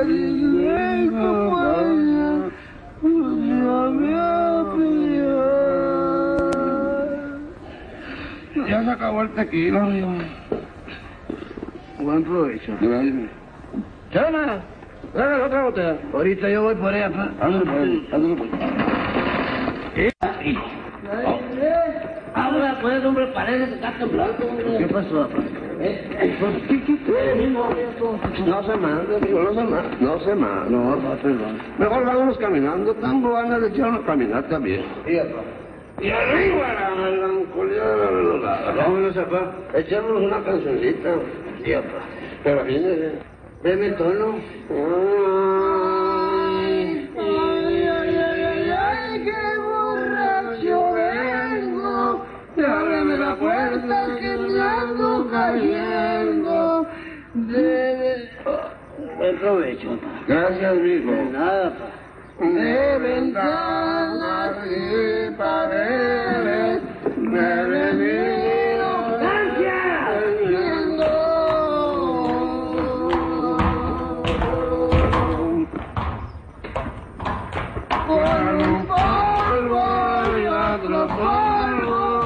Ya se acabó el tequila, amigo. Buen provecho. Chama, dale otra botella. Ahorita yo voy por ella, pa. Ándale por ahí, ándale por ahí. Ahora, pues, hombre, parece que está temblando. ¿Qué pasó, papá? No se manda, digo, no se manda. No se manda. No, papá, perdón. Mejor vámonos caminando. Tengo ganas de echarnos a caminar también. Sí, papá. Y arriba la melancolía de la velolada. Vámonos, papá. Echémonos una cancioncita. Sí, papá. Pero fíjese, deme tono. Ay, ay, ay, ay, ay, qué borracho vengo. Ábreme la puerta que me ando cayendo. Buen provecho, papá. Gracias, amigo. De nada, papá. De ventana.